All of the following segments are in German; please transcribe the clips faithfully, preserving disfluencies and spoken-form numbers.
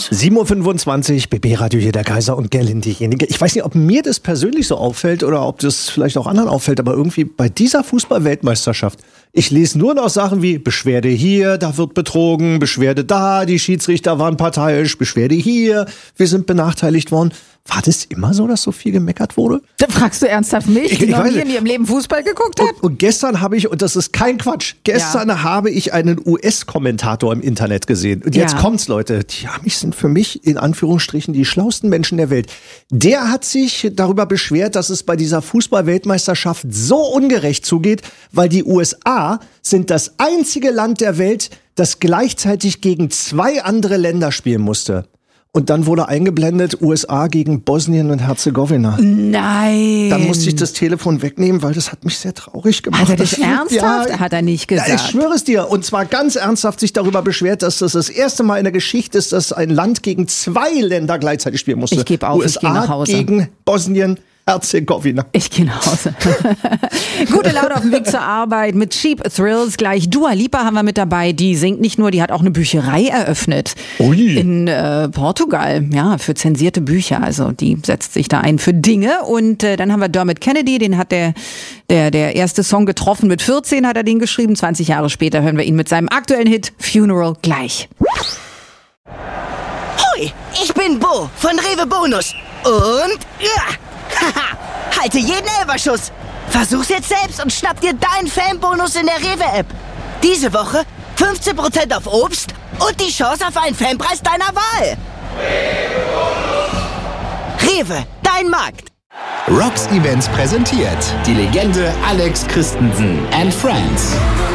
sieben Uhr fünfundzwanzig, B B-Radio hier, der Kaiser und Gerlin, diejenige. Ich weiß nicht, ob mir das persönlich so auffällt oder ob das vielleicht auch anderen auffällt, aber irgendwie bei dieser Fußball-Weltmeisterschaft, ich lese nur noch Sachen wie Beschwerde hier, da wird betrogen, Beschwerde da, die Schiedsrichter waren parteiisch, Beschwerde hier, wir sind benachteiligt worden. War das immer so, dass so viel gemeckert wurde? Da fragst du ernsthaft mich, ich, die ich noch weiß nie in ihrem Leben Fußball geguckt hat? Und, und gestern habe ich, und das ist kein Quatsch, gestern ja. habe ich einen U S-Kommentator im Internet gesehen. Und jetzt ja. kommt's, Leute. Die sind für mich in Anführungsstrichen die schlauesten Menschen der Welt. Der hat sich darüber beschwert, dass es bei dieser Fußball-Weltmeisterschaft so ungerecht zugeht, weil die U S A sind das einzige Land der Welt, das gleichzeitig gegen zwei andere Länder spielen musste. Und dann wurde eingeblendet, U S A gegen Bosnien und Herzegowina. Nein. Dann musste ich das Telefon wegnehmen, weil das hat mich sehr traurig gemacht. Hat er das, das ernsthaft? Ja, hat er nicht gesagt. Ja, ich schwöre es dir. Und zwar ganz ernsthaft sich darüber beschwert, dass das das erste Mal in der Geschichte ist, dass ein Land gegen zwei Länder gleichzeitig spielen musste. Ich gebe auf, U S A ich gehe nach Hause. Gegen Bosnien, Herzegowina. Ich gehe nach Hause. Gute Laune auf dem Weg zur Arbeit mit Cheap Thrills. Gleich Dua Lipa haben wir mit dabei. Die singt nicht nur, die hat auch eine Bücherei eröffnet. Ui. In äh, Portugal. Ja, für zensierte Bücher. Also die setzt sich da ein für Dinge. Und äh, dann haben wir Dermot Kennedy. Den hat der, der, der erste Song getroffen. Mit vierzehn hat er den geschrieben. zwanzig Jahre später hören wir ihn mit seinem aktuellen Hit Funeral gleich. Hoi, ich bin Bo von Rewe Bonus. Und... ja. Haha, halte jeden Elferschuss. Versuch's jetzt selbst und schnapp dir deinen Fanbonus in der Rewe-App. Diese Woche fünfzehn Prozent auf Obst und die Chance auf einen Fanpreis deiner Wahl. Rewe, dein Markt. Rocks Events präsentiert die Legende Alex Christensen and Friends.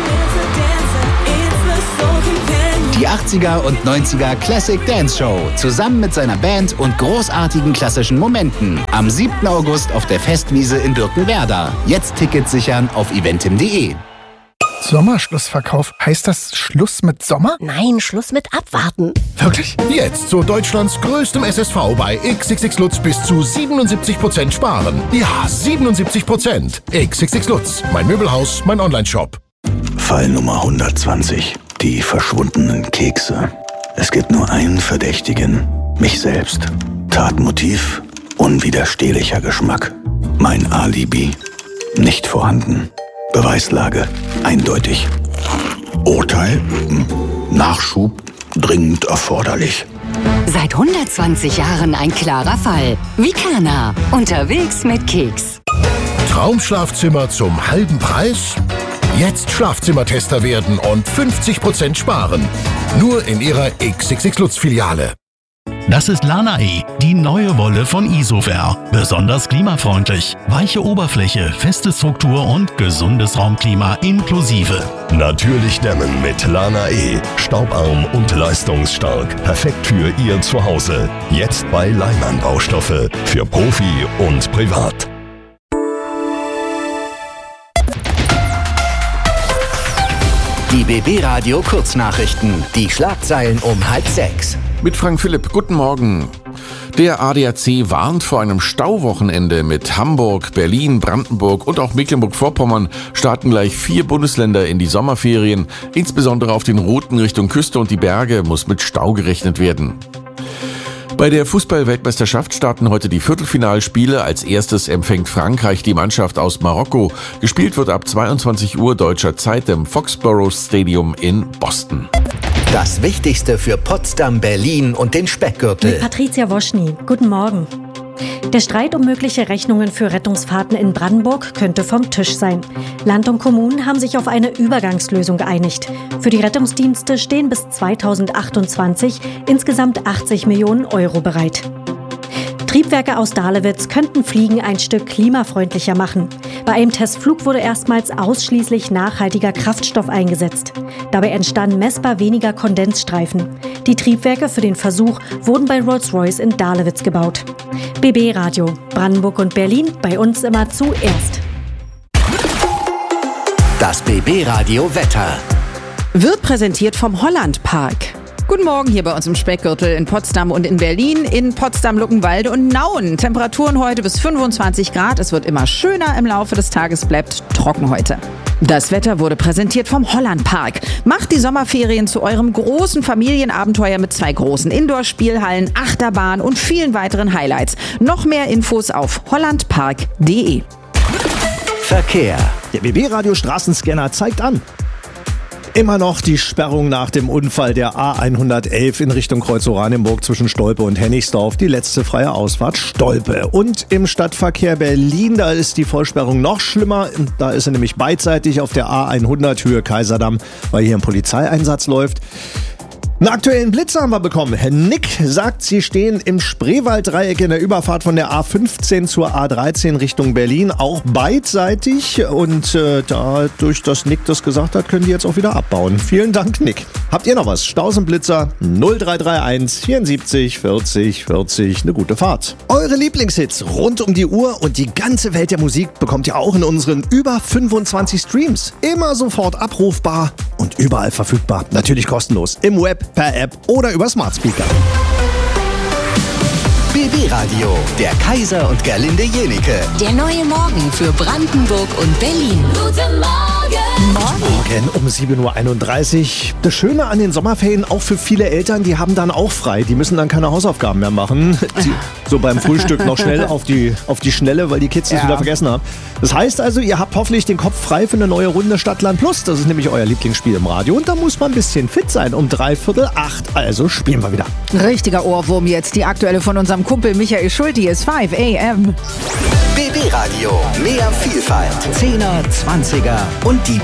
Die achtziger und neunziger Classic Dance Show zusammen mit seiner Band und großartigen klassischen Momenten am siebten August auf der Festwiese in Birkenwerder. Jetzt Tickets sichern auf eventim punkt de. Sommerschlussverkauf. Heißt das Schluss mit Sommer? Nein, Schluss mit Abwarten. Wirklich? Jetzt zu Deutschlands größtem S S V bei X X X Lutz bis zu siebenundsiebzig Prozent sparen. Ja, siebenundsiebzig Prozent. X X X Lutz, mein Möbelhaus, mein Onlineshop. Fall Nummer hundertzwanzig. Die verschwundenen Kekse. Es gibt nur einen Verdächtigen. Mich selbst. Tatmotiv. Unwiderstehlicher Geschmack. Mein Alibi. Nicht vorhanden. Beweislage. Eindeutig. Urteil. Nachschub. Dringend erforderlich. Seit hundertzwanzig Jahren ein klarer Fall. Vicana. Unterwegs mit Keks. Traumschlafzimmer zum halben Preis? Jetzt Schlafzimmertester werden und fünfzig Prozent sparen. Nur in Ihrer X X X Lutz Filiale. Das ist Lana-E, die neue Wolle von Isofer. Besonders klimafreundlich. Weiche Oberfläche, feste Struktur und gesundes Raumklima inklusive. Natürlich dämmen mit Lana-E. Staubarm und leistungsstark. Perfekt für Ihr Zuhause. Jetzt bei Leimann Baustoffe. Für Profi und Privat. Die B B-Radio Kurznachrichten. Die Schlagzeilen um halb sechs. Mit Frank Philipp, guten Morgen. Der A D A C warnt vor einem Stauwochenende. Mit Hamburg, Berlin, Brandenburg und auch Mecklenburg-Vorpommern starten gleich vier Bundesländer in die Sommerferien. Insbesondere auf den Routen Richtung Küste und die Berge muss mit Stau gerechnet werden. Bei der Fußball-Weltmeisterschaft starten heute die Viertelfinalspiele. Als erstes empfängt Frankreich die Mannschaft aus Marokko. Gespielt wird ab zweiundzwanzig Uhr deutscher Zeit im Foxborough Stadium in Boston. Das Wichtigste für Potsdam, Berlin und den Speckgürtel. Mit Patricia Woschny. Guten Morgen. Der Streit um mögliche Rechnungen für Rettungsfahrten in Brandenburg könnte vom Tisch sein. Land und Kommunen haben sich auf eine Übergangslösung geeinigt. Für die Rettungsdienste stehen bis zweitausendachtundzwanzig insgesamt achtzig Millionen Euro bereit. Triebwerke aus Dahlewitz könnten Fliegen ein Stück klimafreundlicher machen. Bei einem Testflug wurde erstmals ausschließlich nachhaltiger Kraftstoff eingesetzt. Dabei entstanden messbar weniger Kondensstreifen. Die Triebwerke für den Versuch wurden bei Rolls-Royce in Dahlewitz gebaut. B B-Radio, Brandenburg und Berlin, bei uns immer zuerst. Das B B-Radio Wetter Wird präsentiert vom Holland Park. Guten Morgen hier bei uns im Speckgürtel in Potsdam und in Berlin, in Potsdam, Luckenwalde und Nauen. Temperaturen heute bis fünfundzwanzig Grad. Es wird immer schöner im Laufe des Tages, bleibt trocken heute. Das Wetter wurde präsentiert vom Hollandpark. Macht die Sommerferien zu eurem großen Familienabenteuer mit zwei großen Indoor-Spielhallen, Achterbahn und vielen weiteren Highlights. Noch mehr Infos auf hollandpark punkt de. Verkehr. Der B B-Radio Straßenscanner zeigt an. Immer noch die Sperrung nach dem Unfall der A hundertelf in Richtung Kreuz Oranienburg zwischen Stolpe und Hennigsdorf. Die letzte freie Ausfahrt Stolpe. Und im Stadtverkehr Berlin, da ist die Vollsperrung noch schlimmer. Da ist sie nämlich beidseitig auf der A hundert Höhe Kaiserdamm, weil hier ein Polizeieinsatz läuft. Einen aktuellen Blitzer haben wir bekommen. Herr Nick sagt, Sie stehen im Spreewalddreieck in der Überfahrt von der A fünfzehn zur A dreizehn Richtung Berlin, auch beidseitig. Und äh, dadurch, dass Nick das gesagt hat, können die jetzt auch wieder abbauen. Vielen Dank, Nick. Habt ihr noch was? Staus und Blitzer null drei drei eins vierundsiebzig vierzig vierzig. Eine gute Fahrt. Eure Lieblingshits rund um die Uhr und die ganze Welt der Musik bekommt ihr auch in unseren über fünfundzwanzig Streams. Immer sofort abrufbar und überall verfügbar. Natürlich kostenlos. Im Web, per App oder über Smart Speaker. B B-Radio, der Kaiser und Gerlinde Jenike. Der neue Morgen für Brandenburg und Berlin. Guten Morgen! Morgen um sieben Uhr einunddreißig. Das Schöne an den Sommerferien, auch für viele Eltern, die haben dann auch frei. Die müssen dann keine Hausaufgaben mehr machen. Die, so beim Frühstück noch schnell auf die, auf die Schnelle, weil die Kids das ja. wieder vergessen haben. Das heißt also, ihr habt hoffentlich den Kopf frei für eine neue Runde Stadtland Plus. Das ist nämlich euer Lieblingsspiel im Radio. Und da muss man ein bisschen fit sein. Um dreiviertel acht. Also spielen wir wieder. Richtiger Ohrwurm jetzt. Die aktuelle von unserem Kumpel Michael Schulte ist fünf A M. B B-Radio, mehr Vielfalt. Zehner, Zwanziger und die